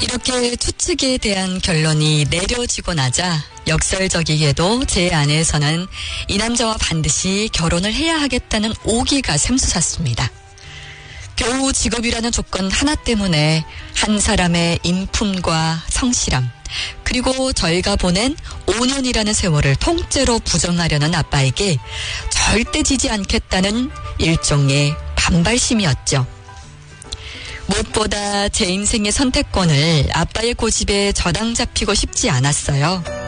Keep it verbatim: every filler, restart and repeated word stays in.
이렇게 추측에 대한 결론이 내려지고 나자 역설적이게도 제 안에서는 이 남자와 반드시 결혼을 해야 하겠다는 오기가 샘솟았습니다. 겨우 직업이라는 조건 하나 때문에 한 사람의 인품과 성실함, 그리고 저희가 보낸 오 년이라는 세월을 통째로 부정하려는 아빠에게 절대 지지 않겠다는 일종의 반발심이었죠. 무엇보다 제 인생의 선택권을 아빠의 고집에 저당 잡히고 싶지 않았어요.